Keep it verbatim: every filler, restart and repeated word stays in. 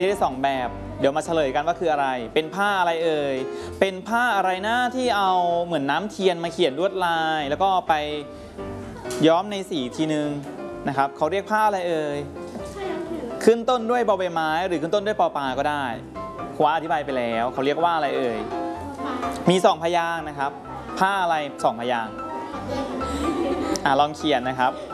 ได้สองแบบเดี๋ยวมาเฉลยกันว่าคืออะไรเป็นผ้าอะไรเอ่ยเป็นผ้าอะไรนะที่เอาเหมือนน้ำเทียนมาเขียนลวดลายแล้วก็ไปย้อมในสีทีนึงนะครับเขาเรียกผ้าอะไรเอ่ยขึ้นต้นด้วยบอใบไม้หรือขึ้นต้นด้วยปอปลาก็ได้คว้าอธิบายไปแล้วเขาเรียกว่าอะไรเอ่ยมีสองพยางค์นะครับผ้าอะไรสองพยางค์อ่ะลองเขียนนะครับ